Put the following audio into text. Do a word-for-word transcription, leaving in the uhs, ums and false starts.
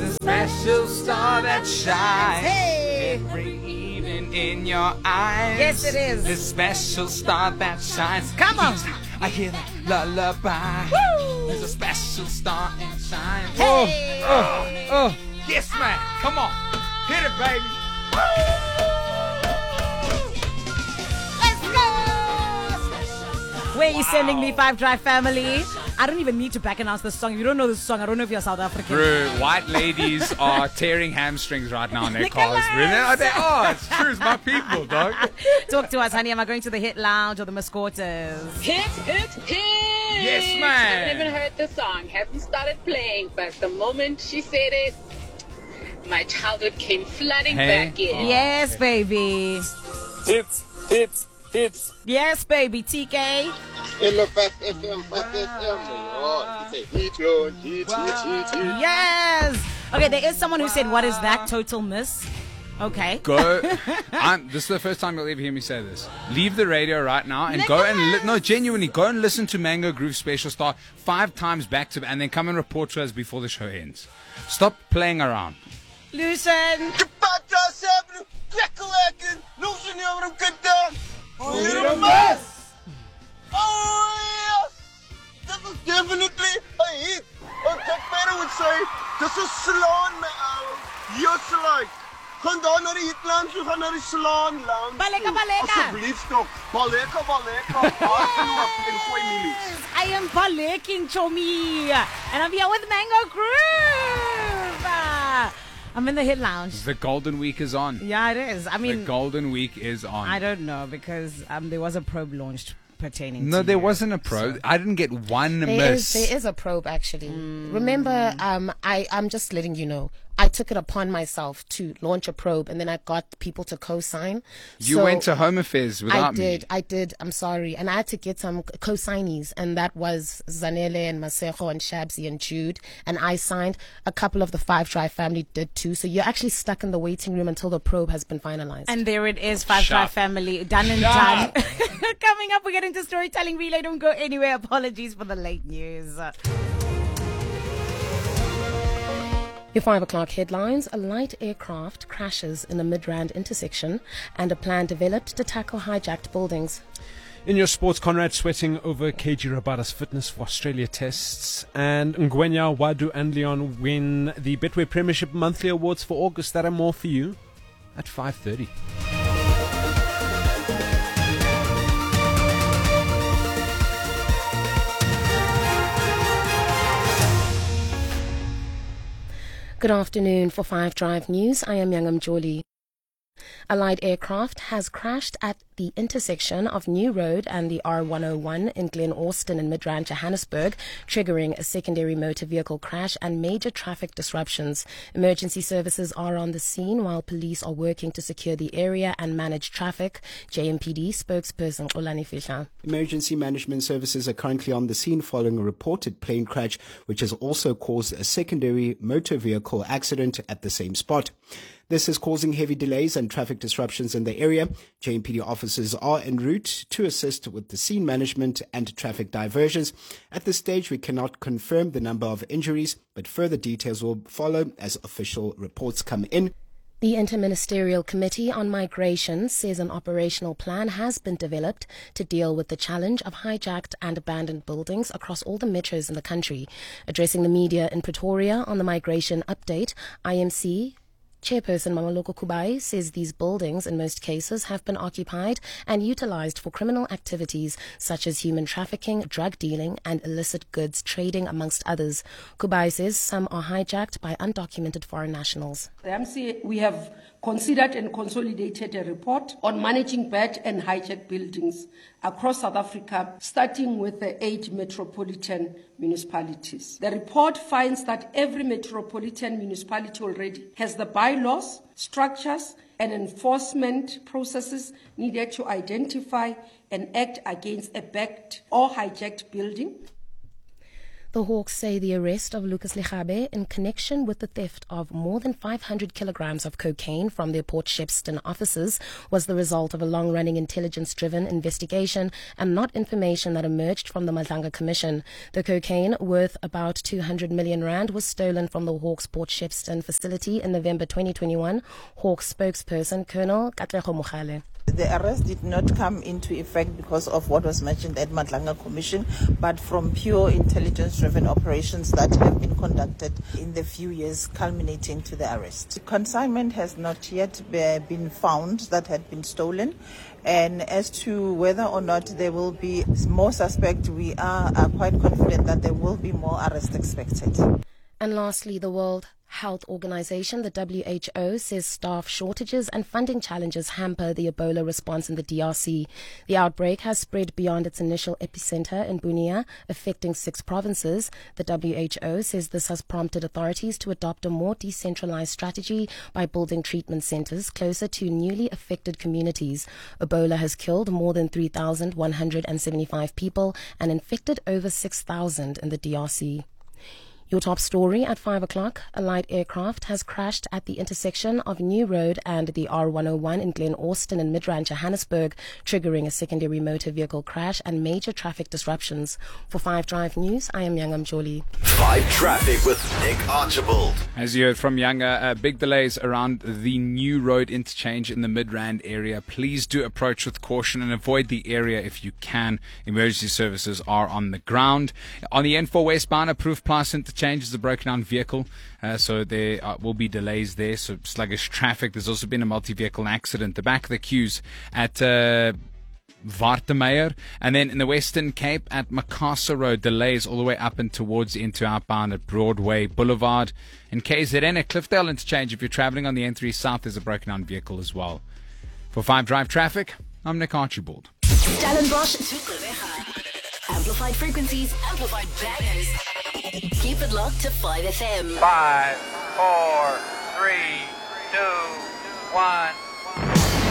the special star that shines. Hey! Every evening in your eyes. Yes, it is. The special star that shines. Come on. I hear that lullaby. Woo! There's a special star that shines. Hey! Oh, oh, oh. Yes, man. Come on. Hit it, baby. Let's go! Where are you sending me, Five Drive family? I don't even need to back announce this song. If you don't know this song, I don't know if you're South African. Bro, white ladies are tearing hamstrings right now in their Look cars. at Bro. us. They are. It's true. It's my people, dog. Talk to us, honey. Am I going to the Hit Lounge or the Mascotas? Hit, hit, hit! Yes, man. I haven't even heard the song. Haven't started playing, but the moment she said it, my childhood came flooding Hey. back in. Yes, baby. Hits, hits, hits. Yes, baby. T K. Hello, Fast F M, Fast F M. Oh, he said, hit, Lord, hit, hit, hit, hit. Yes. Okay, there is someone who said, what is that? Total miss. Okay. Go. I'm, this is the first time you'll ever hear me say this. Leave the radio right now and go and li- no, genuinely go and listen to Mango Groove Special Star five times back to, and then come and report to us before the show ends. Stop playing around. Loosen. Oh, yes! This is definitely a hit. Wat ek verder moet sê, dis 'n slaan my ou. Jy's like, gaan daar na die hitland, so gaan na die slaan land. Baleka, baleka. Asseblief tog. Baleka, baleka. Hardloop en gooi milies. I am Paleking Chomi. And I'm here with Mango Groove. Ah, I'm in the Hit Lounge. The Golden Week is on. Yeah, it is. I The mean, Golden Week is on. I don't know because um, there was a probe launched pertaining No, to there you. wasn't a pro. So- I didn't get one There miss. is, there is a probe actually. Remember, um, I, I'm just letting you know. I took it upon myself to launch a probe, and then I got people to co-sign. You So went to Home Affairs without I did, me. I did. I'm sorry, and I had to get some co-signees, and that was Zanele and Masego and Shabzi and Jude, and I signed. A couple of the Five Drive family did too. So you're actually stuck in the waiting room until the probe has been finalized. And there it is, Five Sharp. Drive family, done and Sharp. done. Coming up, we're getting to Storytelling Relay. Don't go anywhere. Apologies for the late news. Your five o'clock headlines: a light aircraft crashes in a Midrand intersection, and a plan developed to tackle hijacked buildings. In your sports, Conrad sweating over K G Rabada's fitness for Australia tests, and Ngwenya, Wadu and Leon win the Betway Premiership Monthly Awards for August. That and more for you at five thirty. Good afternoon. For Five Drive News, I am Youngam Joli. A light aircraft has crashed at the intersection of New Road and the R one oh one in Glen Austin in Midrand, Johannesburg, triggering a secondary motor vehicle crash and major traffic disruptions. Emergency services are on the scene while police are working to secure the area and manage traffic. J M P D spokesperson Olani Fisher. Emergency management services are currently on the scene following a reported plane crash, which has also caused a secondary motor vehicle accident at the same spot. This is causing heavy delays and traffic disruptions in the area. J M P D officers are en route to assist with the scene management and traffic diversions. At this stage, we cannot confirm the number of injuries, but further details will follow as official reports come in. The Interministerial Committee on Migration says an operational plan has been developed to deal with the challenge of hijacked and abandoned buildings across all the metros in the country. Addressing the media in Pretoria on the migration update, I M C Chairperson Mamaloko Kubai says these buildings, in most cases, have been occupied and utilized for criminal activities such as human trafficking, drug dealing, and illicit goods trading, amongst others. Kubai says some are hijacked by undocumented foreign nationals. The M C, we have considered and consolidated a report on managing bad and hijacked buildings across South Africa, starting with the eight metropolitan municipalities. The report finds that every metropolitan municipality already has the bylaws, structures, and enforcement processes needed to identify and act against a backed or hijacked building. The Hawks say the arrest of Lucas Legabe in connection with the theft of more than five hundred kilograms of cocaine from their Port Shepstone offices was the result of a long-running intelligence-driven investigation and not information that emerged from the Madlanga Commission. The cocaine, worth about two hundred million rand, was stolen from the Hawks Port Shepstone facility in November twenty twenty-one. Hawks spokesperson Colonel Katlego Mogale. The arrest did not come into effect because of what was mentioned at Madlanga Commission, but from pure intelligence-driven operations that have been conducted in the few years culminating to the arrest. The consignment has not yet been found that had been stolen, and as to whether or not there will be more suspects, we are, are quite confident that there will be more arrests expected. And lastly, the World Health Organization, the W H O, says staff shortages and funding challenges hamper the Ebola response in the D R C. The outbreak has spread beyond its initial epicenter in Bunia, affecting six provinces. The W H O says this has prompted authorities to adopt a more decentralized strategy by building treatment centers closer to newly affected communities. Ebola has killed more than three thousand one hundred seventy-five people and infected over six thousand in the D R C. Your top story at five o'clock, a light aircraft has crashed at the intersection of New Road and the R one oh one in Glen Austin in Midrand, Johannesburg, triggering a secondary motor vehicle crash and major traffic disruptions. For five Drive News, I am Yanga Mjoli. five Traffic with Nick Archibald. As you heard from Yanga, uh, big delays around the New Road interchange in the Midrand area. Please do approach with caution and avoid the area if you can. Emergency services are on the ground. On the N four westbound, approved Plus interchange is a broken down vehicle, uh, so there uh, will be delays there, so sluggish traffic. There's also been a multi-vehicle accident. The back of the queues at uh, Wartemeyer, and then in the Western Cape at Macassar Road, delays all the way up and towards into outbound at Broadway Boulevard. In K Z N at Cliffdale interchange, if you're traveling on the N three South, there's a broken down vehicle as well. For five Drive Traffic, I'm Nick Archibald. Stellenbosch to Gruyere. Amplified frequencies, amplified bangers. Keep it locked to five F M. Five, four, three, two, one.